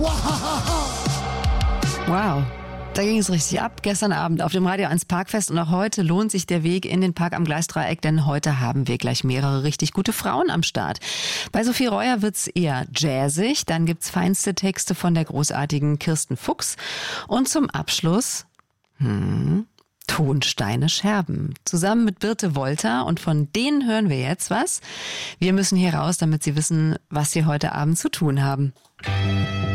Wow. Da ging es richtig ab, gestern Abend auf dem Radio 1 Parkfest, und auch heute lohnt sich der Weg in den Park am Gleisdreieck, denn heute haben wir gleich mehrere richtig gute Frauen am Start. Bei Sophie Reuer wird's eher jazzig, dann gibt's feinste Texte von der großartigen Kirsten Fuchs und zum Abschluss Tonsteine Scherben, zusammen mit Birte Wolter, und von denen hören wir jetzt was. Wir müssen hier raus, damit Sie wissen, was Sie heute Abend zu tun haben.